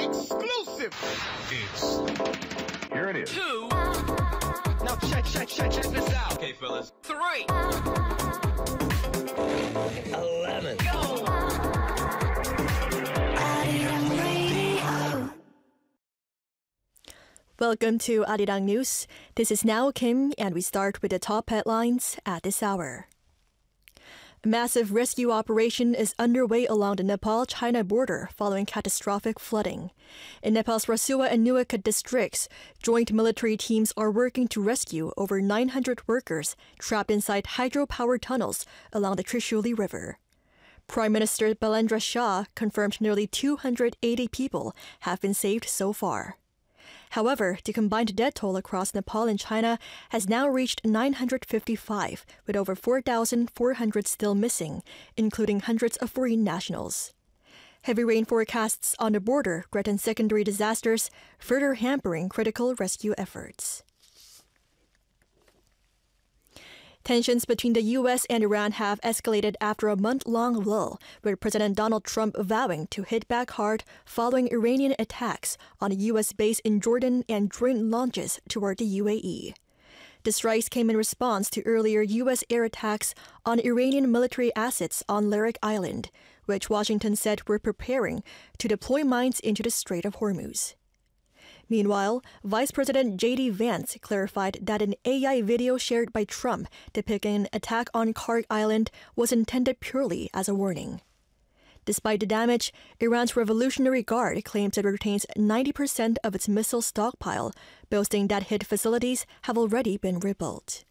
Exclusive. Here it is. 2. Now check this out. Okay, fellas. 3. 11. Go. Welcome to Arirang News. This is Now Kim, and we start with the top headlines at this hour. A massive rescue operation is underway along the Nepal-China border following catastrophic flooding. In Nepal's Rasuwa and Nuwakot districts, joint military teams are working to rescue over 900 workers trapped inside hydropower tunnels along the Trishuli River. Prime Minister Balendra Shah confirmed nearly 280 people have been saved so far. However, the combined death toll across Nepal and China has now reached 955, with over 4,400 still missing, including hundreds of foreign nationals. Heavy rain forecasts on the border threaten secondary disasters, further hampering critical rescue efforts. Tensions between the U.S. and Iran have escalated after a month-long lull, with President Donald Trump vowing to hit back hard following Iranian attacks on a U.S. base in Jordan and drone launches toward the UAE. The strikes came in response to earlier U.S. air attacks on Iranian military assets on Larak Island, which Washington said were preparing to deploy mines into the Strait of Hormuz. Meanwhile, Vice President J.D. Vance clarified that an AI video shared by Trump depicting an attack on Karg Island was intended purely as a warning. Despite the damage, Iran's Revolutionary Guard claims it retains 90% of its missile stockpile, boasting that hit facilities have already been rebuilt.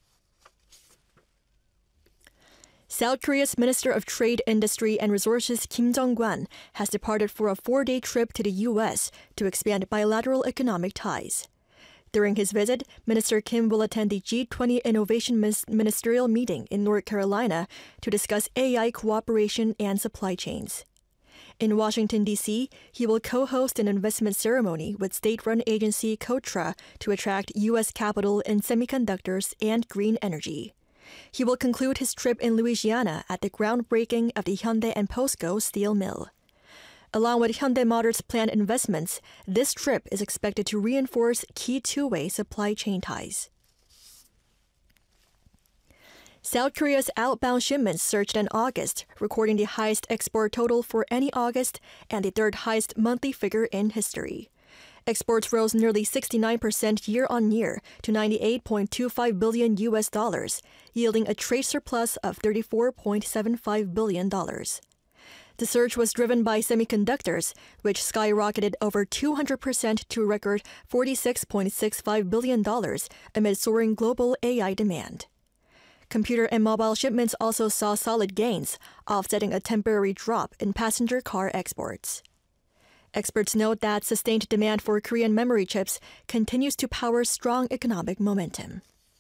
South Korea's Minister of Trade, Industry and Resources Kim Jong-kwan has departed for a 4-day trip to the U.S. to expand bilateral economic ties. During his visit, Minister Kim will attend the G20 Innovation Ministerial Meeting in North Carolina to discuss AI cooperation and supply chains. In Washington, D.C., he will co-host an investment ceremony with state-run agency KOTRA to attract U.S. capital in semiconductors and green energy. He will conclude his trip in Louisiana at the groundbreaking of the Hyundai and POSCO steel mill. Along with Hyundai Motors' planned investments, this trip is expected to reinforce key two-way supply chain ties. South Korea's outbound shipments surged in August, recording the highest export total for any August and the third highest monthly figure in history. Exports rose nearly 69% year-on-year to $98.25 billion US dollars, yielding a trade surplus of $34.75 billion. The surge was driven by semiconductors, which skyrocketed over 200% to a record $46.65 billion amid soaring global AI demand. Computer and mobile shipments also saw solid gains, offsetting a temporary drop in passenger car exports. Experts note that sustained demand for Korean memory chips continues to power strong economic momentum.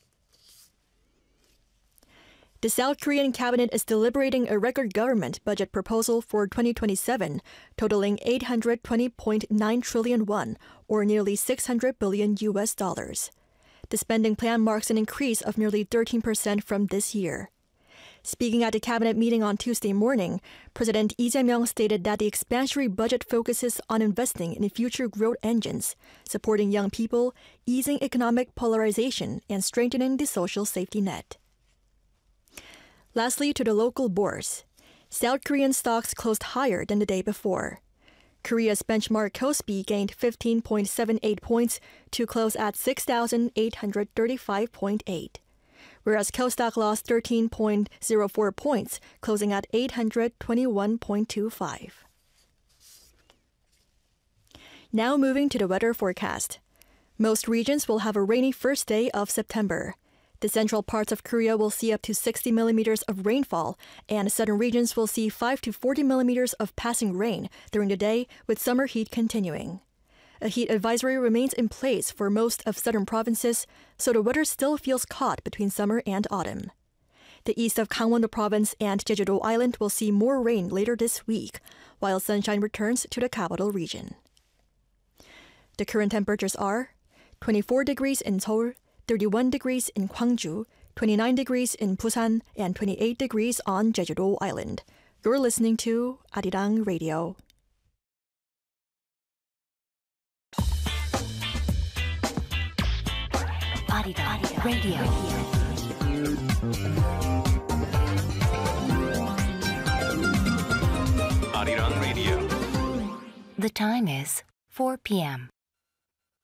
The South Korean cabinet is deliberating a record government budget proposal for 2027, totaling 820.9 trillion won, or nearly 600 billion US dollars. The spending plan marks an increase of nearly 13% from this year. Speaking at the cabinet meeting on Tuesday morning, President Lee Jae-myung stated that the expansionary budget focuses on investing in future growth engines, supporting young people, easing economic polarization, and strengthening the social safety net. Lastly, to the local bourse. South Korean stocks closed higher than the day before. Korea's benchmark KOSPI gained 15.78 points to close at 6,835.8. Whereas Kosdaq lost 13.04 points, closing at 821.25. Now moving to the weather forecast. Most regions will have a rainy first day of September. The central parts of Korea will see up to 60 millimeters of rainfall, and southern regions will see 5 to 40 millimeters of passing rain during the day, with summer heat continuing. A heat advisory remains in place for most of southern provinces, so the weather still feels caught between summer and autumn. The east of Gangwon-do Province and Jeju-do Island will see more rain later this week, while sunshine returns to the capital region. The current temperatures are 24 degrees in Seoul, 31 degrees in Gwangju, 29 degrees in Busan, and 28 degrees on Jeju-do Island. You're listening to Arirang Radio. Radio. Arirang Radio. The time is 4 p.m.